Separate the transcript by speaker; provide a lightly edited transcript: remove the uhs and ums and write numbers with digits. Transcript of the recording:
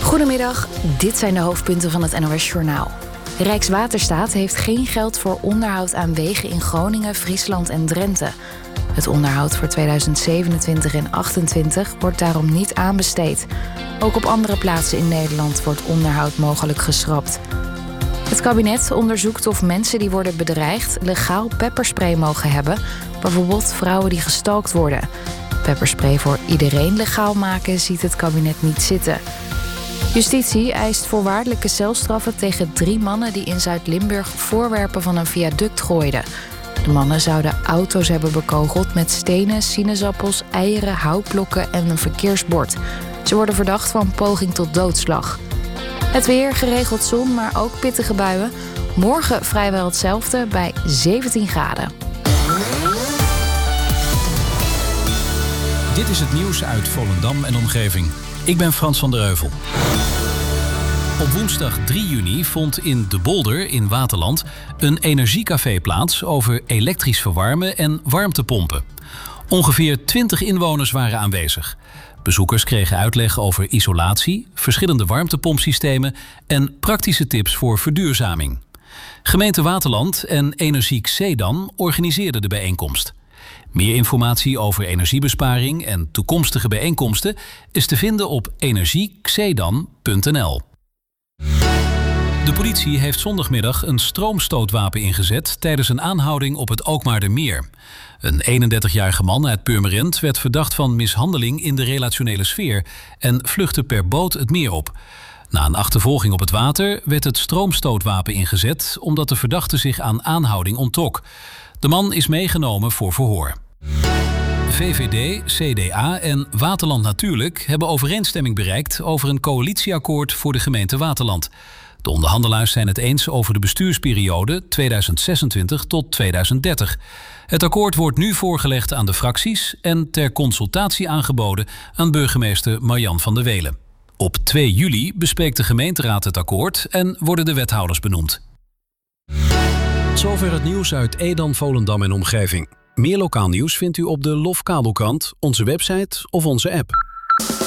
Speaker 1: Goedemiddag, dit zijn de hoofdpunten van het NOS-journaal. Rijkswaterstaat heeft geen geld voor onderhoud aan wegen in Groningen, Friesland en Drenthe. Het onderhoud voor 2027 en 2028 wordt daarom niet aanbesteed. Ook op andere plaatsen in Nederland wordt onderhoud mogelijk geschrapt. Het kabinet onderzoekt of mensen die worden bedreigd legaal pepperspray mogen hebben, bijvoorbeeld vrouwen die gestalkt worden. Pepperspray voor iedereen legaal maken ziet het kabinet niet zitten. Justitie eist voorwaardelijke celstraffen tegen 3 mannen die in Zuid-Limburg voorwerpen van een viaduct gooiden. De mannen zouden auto's hebben bekogeld met stenen, sinaasappels, eieren, houtblokken en een verkeersbord. Ze worden verdacht van poging tot doodslag. Het weer, geregeld zon, maar ook pittige buien. Morgen vrijwel hetzelfde bij 17 graden.
Speaker 2: Dit is het nieuws uit Volendam en omgeving. Ik ben Frans van der Heuvel. Op woensdag 3 juni vond in De Bolder in Waterland een energiecafé plaats over elektrisch verwarmen en warmtepompen. Ongeveer 20 inwoners waren aanwezig. Bezoekers kregen uitleg over isolatie, verschillende warmtepompsystemen en praktische tips voor verduurzaming. Gemeente Waterland en Energiek Zeedam organiseerden de bijeenkomst. Meer informatie over energiebesparing en toekomstige bijeenkomsten is te vinden op energiekzeedam.nl. De politie heeft zondagmiddag een stroomstootwapen ingezet tijdens een aanhouding op het Alkmaardermeer. Een 31-jarige man uit Purmerend werd verdacht van mishandeling in de relationele sfeer en vluchtte per boot het meer op. Na een achtervolging op het water werd het stroomstootwapen ingezet omdat de verdachte zich aan aanhouding onttrok. De man is meegenomen voor verhoor. VVD, CDA en Waterland Natuurlijk hebben overeenstemming bereikt over een coalitieakkoord voor de gemeente Waterland. De onderhandelaars zijn het eens over de bestuursperiode 2026 tot 2030. Het akkoord wordt nu voorgelegd aan de fracties en ter consultatie aangeboden aan burgemeester Marjan van der Welen. Op 2 juli bespreekt de gemeenteraad het akkoord en worden de wethouders benoemd.
Speaker 3: Zover het nieuws uit Edam, Volendam en omgeving. Meer lokaal nieuws vindt u op de LOF Kabelkrant, onze website of onze app.